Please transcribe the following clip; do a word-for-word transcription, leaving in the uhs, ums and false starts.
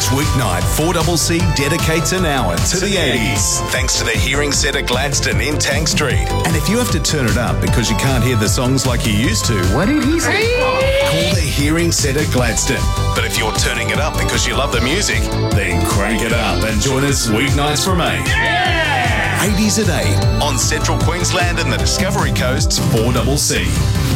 Each weeknight, four C C dedicates an hour to the eighties, thanks to the Hearing Centre Gladstone in Tank Street. And if you have to turn it up because you can't hear the songs like you used to, What did he say? call the Hearing Centre Gladstone. But if you're turning it up because you love the music, then crank it up and join us weeknights from eight. Yeah! eighties at eight on Central Queensland and the Discovery Coast's four C C.